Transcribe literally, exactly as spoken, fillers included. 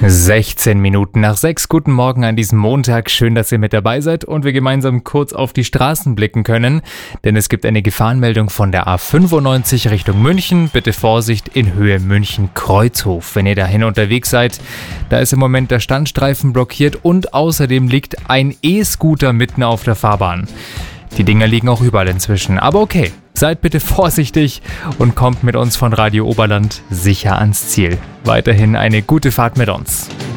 sechzehn Minuten nach sechs. Guten Morgen an diesem Montag. Schön, dass ihr mit dabei seid und wir gemeinsam kurz auf die Straßen blicken können. Denn es gibt eine Gefahrenmeldung von der A fünfundneunzig Richtung München. Bitte Vorsicht in Höhe München-Kreuzhof. Wenn ihr dahin unterwegs seid, da ist im Moment der Standstreifen blockiert und außerdem liegt ein E-Scooter mitten auf der Fahrbahn. Die Dinger liegen auch überall inzwischen. Aber okay, seid bitte vorsichtig und kommt mit uns von Radio Oberland sicher ans Ziel. Weiterhin eine gute Fahrt mit uns.